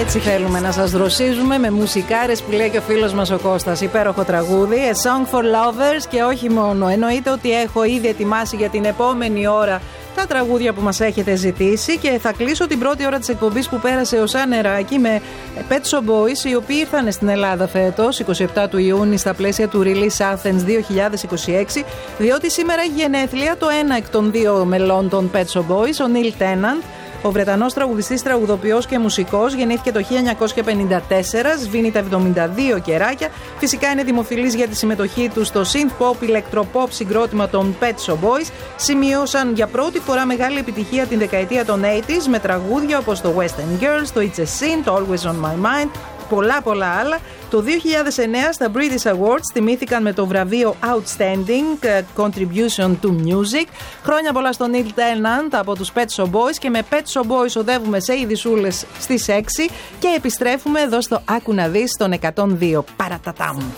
Έτσι θέλουμε να σας δροσίζουμε με μουσικάρες που λέει και ο φίλος μας ο Κώστας. Υπέροχο τραγούδι, A Song for Lovers, και όχι μόνο. Εννοείται ότι έχω ήδη ετοιμάσει για την επόμενη ώρα τα τραγούδια που μας έχετε ζητήσει και θα κλείσω την πρώτη ώρα της εκπομπής που πέρασε ως ανεράκι με Pet Shop Boys, οι οποίοι ήρθαν στην Ελλάδα φέτος 27 του Ιούνιου στα πλαίσια του Release Athens 2026, διότι σήμερα έχει γενέθλια το ένα εκ των δύο μελών των Pet Shop Boys, ο Neil Tennant. Ο Βρετανός τραγουδιστής, τραγουδοποιός και μουσικός γεννήθηκε το 1954, σβήνει τα 72 καιράκια. Φυσικά είναι δημοφιλής για τη συμμετοχή του στο synth-pop, ηλεκτροπop συγκρότημα των Pet Shop Boys. Σημείωσαν για πρώτη φορά μεγάλη επιτυχία την δεκαετία των 80s με τραγούδια όπως το Western Girls, το It's a Sin, το Always on My Mind, πολλά άλλα. Το 2009 στα British Awards τιμήθηκαν με το βραβείο Outstanding Contribution to Music. Χρόνια πολλά στον Neil Tennant από τους Pet Shop Boys, και με Pet Shop Boys οδεύουμε σε ειδισούλες στις 6 και επιστρέφουμε εδώ στο Άκου να δεις τον 102. Παρατατάμ.